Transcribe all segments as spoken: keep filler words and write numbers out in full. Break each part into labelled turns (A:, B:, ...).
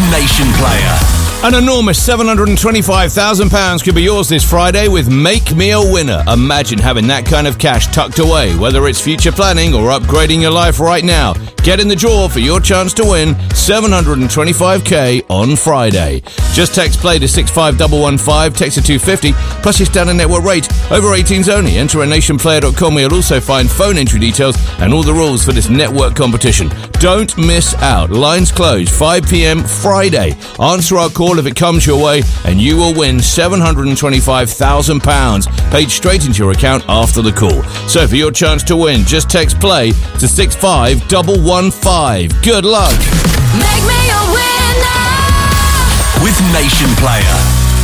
A: Nation Player.
B: An enormous seven hundred twenty-five thousand pounds could be yours this Friday with Make Me a Winner. Imagine having that kind of cash tucked away, whether it's future planning or upgrading your life right now. Get in the draw for your chance to win seven hundred twenty-five k on Friday. Just text play to six five one one five, text to two fifty, plus your standard network rate. Over eighteens only. Enter at nation player dot com where you'll also find phone entry details and all the rules for this network competition. Don't miss out. Lines closed five p.m. Friday. Answer our call if it comes your way and you will win seven hundred twenty-five thousand pounds paid straight into your account after the call. So for your chance to win, just text play to six five one one five. Good luck.
C: Make me a winner
A: with Nation Player.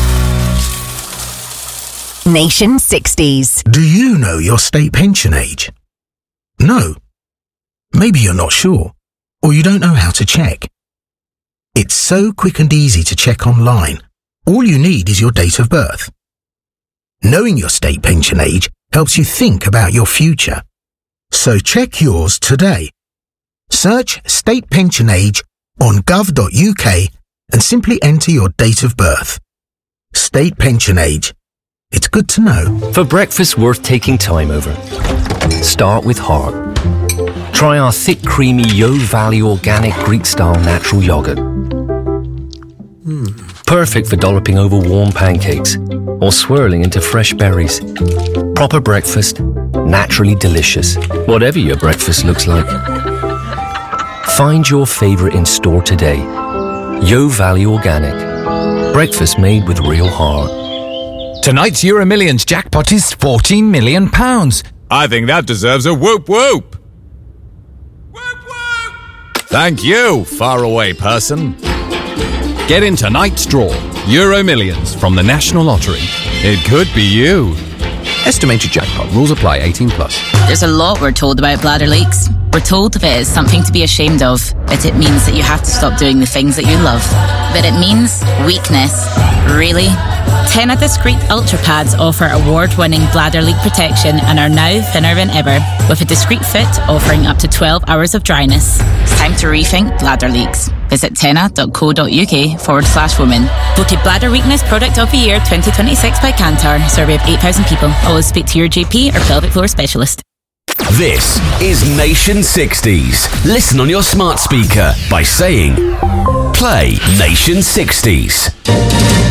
D: Nation sixties.
E: Do you know your state pension age? No. Maybe you're not sure, or you don't know how to check. It's so quick and easy to check online. All you need is your date of birth. Knowing your state pension age helps you think about your future. So check yours today. Search state pension age on gov dot u k and simply enter your date of birth. State pension age. It's good to know.
F: For breakfast worth taking time over, start with heart. Try our thick, creamy Yo Valley organic Greek-style natural yogurt. Mm. Perfect for dolloping over warm pancakes or swirling into fresh berries. Proper breakfast, naturally delicious, whatever your breakfast looks like. Find your favourite in store today. Yo Valley Organic. Breakfast made with real heart.
G: Tonight's Euro Millions jackpot is fourteen million pounds.
H: I think that deserves a whoop whoop. Whoop whoop! Thank you, faraway person. Get in tonight's draw. Euro Millions from the National Lottery. It could be you.
I: Estimated jackpot. Rules apply. eighteen plus.
J: There's a lot we're told about bladder leaks. We're told that it is something to be ashamed of, that it means that you have to stop doing the things that you love. That it means weakness. Really? Tena Discreet Ultra Pads offer award-winning bladder leak protection and are now thinner than ever, with a discreet fit offering up to twelve hours of dryness. It's time to rethink bladder leaks. Visit tena dot co dot u k forward slash women. Voted Bladder Weakness Product of the Year twenty twenty-six by Kantar. Survey of eight thousand people. Always speak to your G P or pelvic floor specialist.
A: This is Nation sixties. Listen on your smart speaker by saying, play Nation sixties.